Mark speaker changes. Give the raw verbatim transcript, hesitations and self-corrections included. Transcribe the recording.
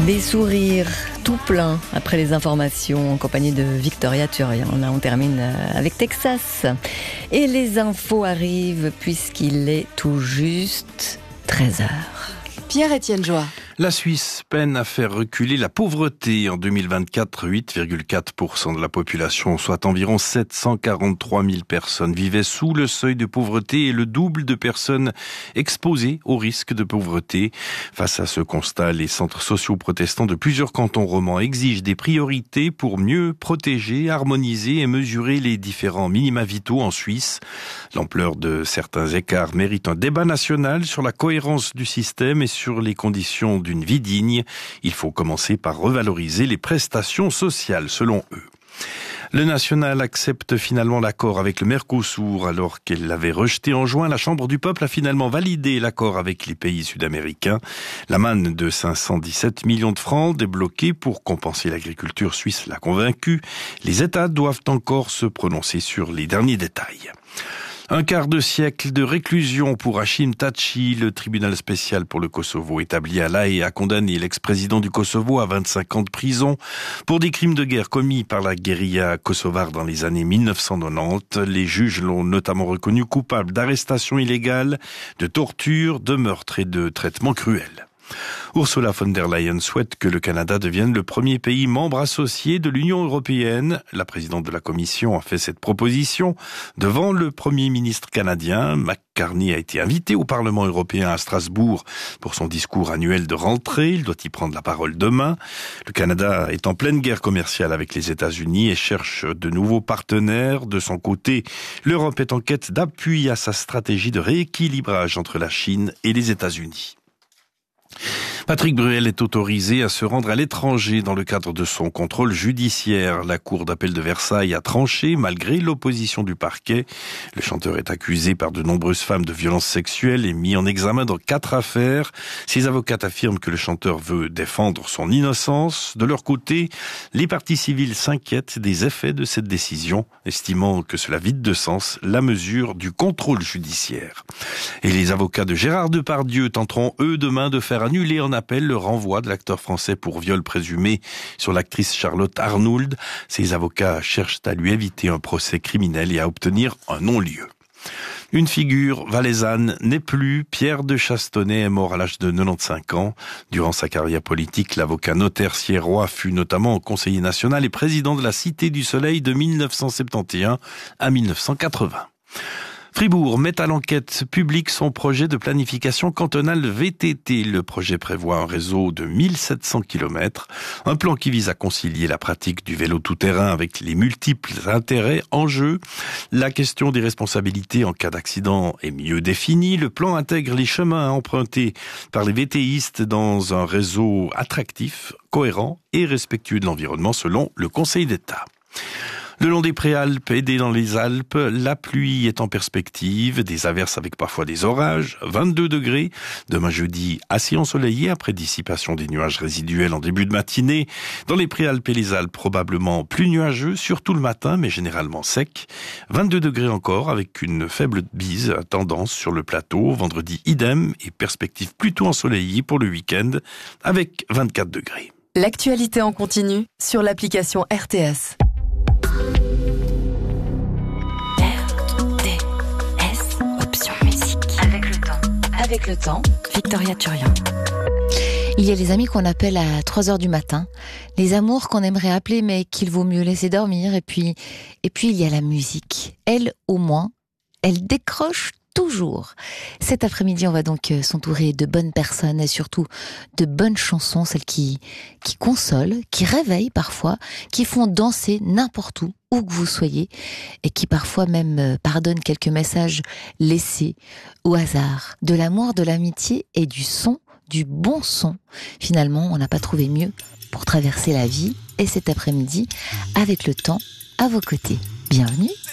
Speaker 1: Des sourires tout pleins après les informations en compagnie de Victoria Turian. Là, on termine avec Texas. Et les infos arrivent puisqu'il est tout juste treize heures.
Speaker 2: Pierre-Étienne Joie.
Speaker 3: La Suisse peine à faire reculer la pauvreté. En deux mille vingt-quatre, huit virgule quatre pour cent de la population, soit environ sept cent quarante-trois mille personnes, vivaient sous le seuil de pauvreté et le double de personnes exposées au risque de pauvreté. Face à ce constat, les centres sociaux protestants de plusieurs cantons romans exigent des priorités pour mieux protéger, harmoniser et mesurer les différents minima vitaux en Suisse. L'ampleur de certains écarts mérite un débat national sur la cohérence du système et sur les conditions d'une vie digne. Il faut commencer par revaloriser les prestations sociales, selon eux. Le national accepte finalement l'accord avec le Mercosur. Alors qu'elle l'avait rejeté en juin, la Chambre du peuple a finalement validé l'accord avec les pays sud-américains. La manne de cinq cent dix-sept millions de francs débloquée pour compenser l'agriculture suisse l'a convaincu. Les États doivent encore se prononcer sur les derniers détails. Un quart de siècle de réclusion pour Hashim Thaçi. Le tribunal spécial pour le Kosovo établi à La Haye a condamné l'ex-président du Kosovo à vingt-cinq ans de prison pour des crimes de guerre commis par la guérilla kosovare dans les années mille neuf cent quatre-vingt-dix. Les juges l'ont notamment reconnu coupable d'arrestation illégale, de torture, de meurtre et de traitements cruels. Ursula von der Leyen souhaite que le Canada devienne le premier pays membre associé de l'Union européenne. La présidente de la Commission a fait cette proposition devant le Premier ministre canadien. Mac Carney a été invité au Parlement européen à Strasbourg pour son discours annuel de rentrée. Il doit y prendre la parole demain. Le Canada est en pleine guerre commerciale avec les États-Unis et cherche de nouveaux partenaires. De son côté, l'Europe est en quête d'appui à sa stratégie de rééquilibrage entre la Chine et les États-Unis. Patrick Bruel est autorisé à se rendre à l'étranger dans le cadre de son contrôle judiciaire. La cour d'appel de Versailles a tranché malgré l'opposition du parquet. Le chanteur est accusé par de nombreuses femmes de violences sexuelles et mis en examen dans quatre affaires. Ses avocates affirment que le chanteur veut défendre son innocence. De leur côté, les parties civiles s'inquiètent des effets de cette décision, estimant que cela vide de sens la mesure du contrôle judiciaire. Et les avocats de Gérard Depardieu tenteront eux demain de faire annuler en appel le renvoi de l'acteur français pour viol présumé sur l'actrice Charlotte Arnould. Ses avocats cherchent à lui éviter un procès criminel et à obtenir un non-lieu. Une figure valaisanne n'est plus. Pierre de Chastonnay est mort à l'âge de quatre-vingt-quinze ans. Durant sa carrière politique, l'avocat notaire Sierrois fut notamment conseiller national et président de la Cité du Soleil de mille neuf cent soixante et onze à mille neuf cent quatre-vingts. Fribourg met à l'enquête publique son projet de planification cantonale V T T. Le projet prévoit un réseau de mille sept cents kilomètres, un plan qui vise à concilier la pratique du vélo tout-terrain avec les multiples intérêts en jeu. La question des responsabilités en cas d'accident est mieux définie. Le plan intègre les chemins à emprunter par les vétéistes dans un réseau attractif, cohérent et respectueux de l'environnement selon le Conseil d'État. Le long des préalpes et des dans les Alpes, la pluie est en perspective, des averses avec parfois des orages, vingt-deux degrés. Demain jeudi, assez ensoleillé après dissipation des nuages résiduels en début de matinée. Dans les préalpes et les Alpes, probablement plus nuageux, surtout le matin, mais généralement sec. vingt-deux degrés encore, avec une faible bise à tendance sur le plateau. Vendredi, idem, et perspective plutôt ensoleillée pour le week-end, avec vingt-quatre degrés.
Speaker 2: L'actualité en continu sur l'application R T S.
Speaker 1: Avec le temps, Victoria Turian.
Speaker 4: Il y a les amis qu'on appelle à trois heures du matin, les amours qu'on aimerait appeler mais qu'il vaut mieux laisser dormir, et puis, et puis il y a la musique. Elle, au moins, elle décroche toujours. Cet après-midi, on va donc s'entourer de bonnes personnes et surtout de bonnes chansons, celles qui, qui consolent, qui réveillent parfois, qui font danser n'importe où, où que vous soyez, et qui parfois même pardonnent quelques messages laissés au hasard. De l'amour, de l'amitié et du son, du bon son. Finalement, on n'a pas trouvé mieux pour traverser la vie, et cet après-midi, avec le temps, à vos côtés. Bienvenue.